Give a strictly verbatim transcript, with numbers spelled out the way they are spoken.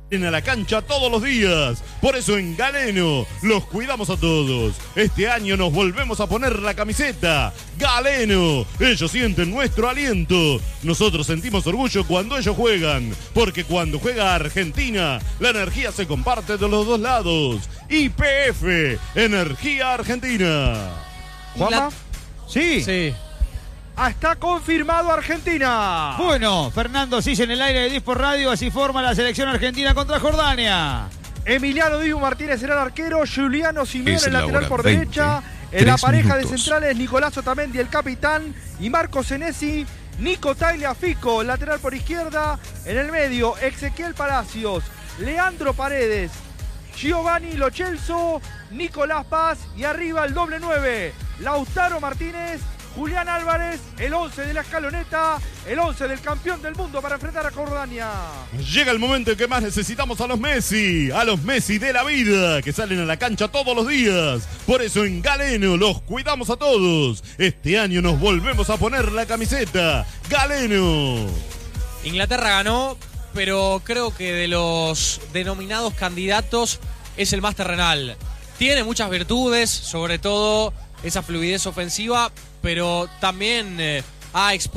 En a la cancha todos los días. Por eso en Galeno los cuidamos a todos. Este año nos volvemos a poner la camiseta. Galeno. Ellos sienten nuestro aliento. Nosotros sentimos orgullo cuando ellos juegan. Porque cuando juega Argentina, la energía se comparte de los dos lados. Y P F, Energía Argentina. ¿Juanma? Sí. Sí. Ah, está confirmado Argentina. Bueno, Fernando Cis en el aire de Dispor Radio, así forma la selección argentina contra Jordania. Emiliano Dibu Martínez será el arquero, Juliano Simeone Es el la lateral hora por veinte, derecha, en la tres pareja de minutos. centrales Nicolás Otamendi el capitán y Marco Senesi, Nico Tagliafico lateral por izquierda, en el medio Ezequiel Palacios, Leandro Paredes, Giovanni Lo Celso, Nicolás Paz y arriba el doble nueve, Lautaro Martínez, Julián Álvarez, el once de la escaloneta, el once del campeón del mundo para enfrentar a Jordania. Llega el momento en que más necesitamos a los Messi, a los Messi de la vida, que salen a la cancha todos los días. Por eso en Galeno los cuidamos a todos. Este año nos volvemos a poner la camiseta. Galeno. Inglaterra ganó, pero creo que de los denominados candidatos es el más terrenal. Tiene muchas virtudes, sobre todo esa fluidez ofensiva, pero también eh, ha expuesto